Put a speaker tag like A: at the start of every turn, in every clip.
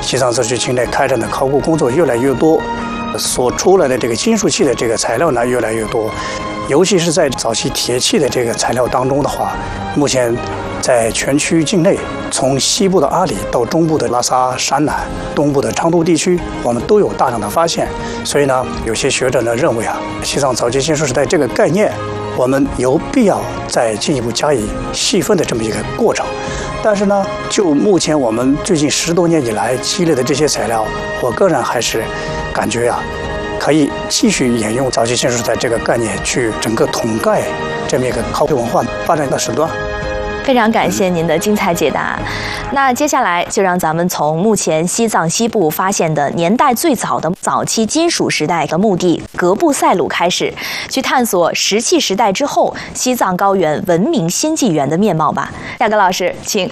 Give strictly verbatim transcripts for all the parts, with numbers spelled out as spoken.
A: 西藏自治区境内开展的考古工作越来越多，所出来的这个金属器的这个材料呢越来越多，尤其是在早期铁器的这个材料当中的话，目前在全区境内，从西部的阿里到中部的拉萨、山南、东部的昌都地区，我们都有大量的发现。所以呢，有些学者呢认为啊，西藏早期新石时代这个概念，我们有必要再进一步加以细分的这么一个过程。但是呢，就目前我们最近十多年以来积累的这些材料，我个人还是感觉啊，可以继续沿用早期新石时代这个概念去整个统盖这么一个考古文化发展的时段。
B: 非常感谢您的精彩解答。那接下来就让咱们从目前西藏西部发现的年代最早的早期金属时代的墓地格布赛鲁开始，去探索石器时代之后西藏高原文明新纪元的面貌吧。夏格老师，请。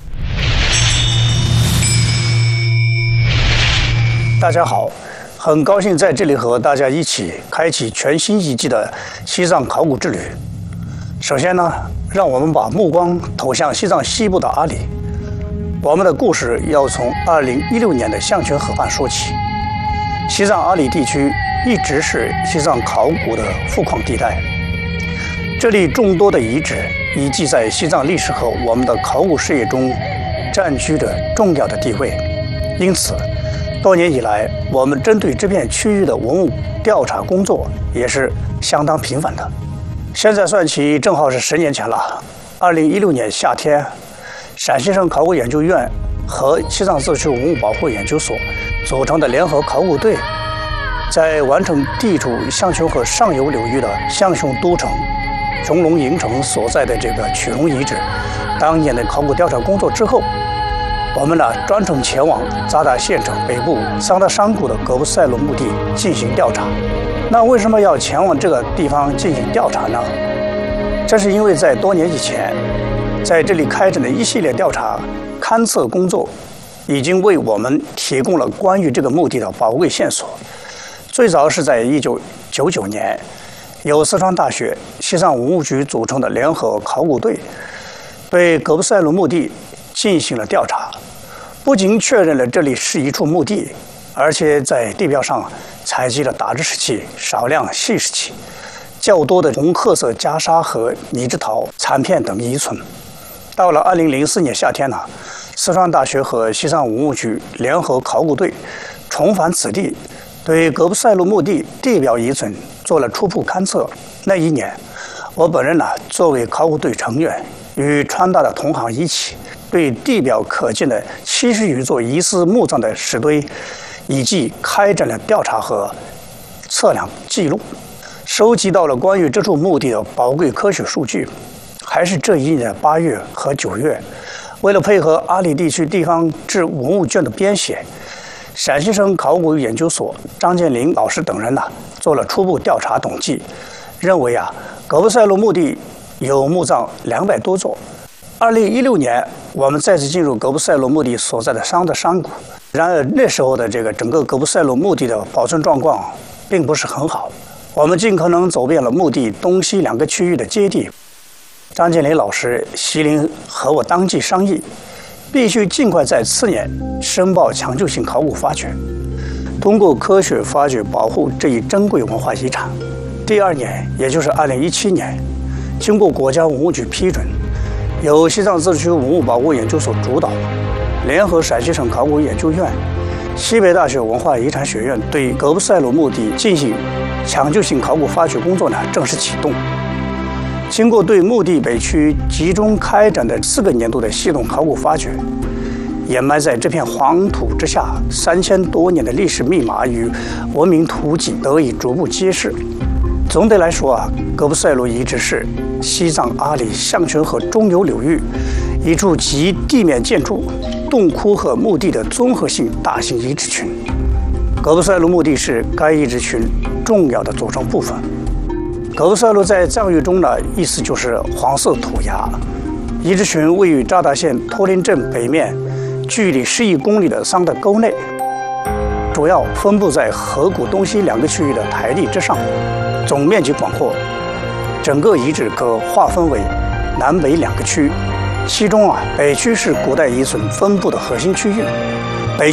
A: 大家好，很高兴在这里和大家一起开启全新一季的西藏考古之旅。首先呢，让我们把目光投向西藏西部的阿里。我们的故事要从二零一六年的象群河畔说起。西藏阿里地区一直是西藏考古的富矿地带，这里众多的遗址遗迹在西藏历史和我们的考古事业中占据着重要的地位。因此，多年以来，我们针对这片区域的文物调查工作也是相当频繁的。现在算起，正好是十年前了。二零一六年夏天，陕西省考古研究院和西藏自治区文物保护研究所组成的联合考古队，在完成地处象雄河上游流域的象雄都城、穹窿营城所在的这个曲龙遗址当年的考古调查工作之后，我们呢专程前往扎达县城北部桑达山谷的格布赛罗墓地进行调查。那为什么要前往这个地方进行调查呢？这是因为在多年以前，在这里开展的一系列调查勘测工作，已经为我们提供了关于这个墓地的宝贵线索。最早是在一九九九年，由四川大学、西藏文物局组成的联合考古队，对格布赛罗墓地进行了调查，不仅确认了这里是一处墓地，而且在地表上采集了大质石器、少量细石器、较多的红褐色袈裟和泥质陶残片等遗存。到了二零零四年夏天呢，四川大学和西藏文物局联合考古队重返此地，对格布赛罗墓地地表遗存做了初步勘测。那一年，我本人呢作为考古队成员，与川大的同行一起，对地表可见的七十余座疑似墓葬的石堆以及开展了调查和测量记录，收集到了关于这处墓地的宝贵科学数据。还是这一年的八月和九月，为了配合阿里地区地方志文物卷的编写，陕西省考古研究所张建林老师等人呢做了初步调查统计，认为啊，格布赛罗墓地有墓葬两百多座。二零一六年，我们再次进入格布赛罗墓地所在的桑德山谷。然而那时候的这个整个格布赛罗墓地的保存状况并不是很好。我们尽可能走遍了墓地东西两个区域的阶地。张建林老师、席林和我当即商议，必须尽快在次年申报抢救性考古发掘，通过科学发掘保护这一珍贵文化遗产。第二年，也就是二零一七年，经过国家文物局批准，由西藏自治区文物保护研究所主导，联合陕西省考古研究院、西北大学文化遗产学院对格布赛罗墓地进行抢救性考古发掘工作呢正式启动。经过对墓地北区集中开展的四个年度的系统考古发掘，掩埋在这片黄土之下三千多年的历史密码与文明图迹得以逐步揭示。总的来说啊，格布赛罗遗址是西藏阿里象群河中游流域一处集地面建筑、洞窟和墓地的综合性大型遗址群。格布赛罗墓地是该遗址群重要的组成部分。格布赛罗在藏语中呢，意思就是黄色土崖。遗址群位于扎达县托林镇北面，距离十一公里的桑德沟内，主要分布在河谷东西两个区域的台地之上，总面积广阔。整个遗址可划分为南北两个区，其中啊，北区是古代遗存分布的核心区域，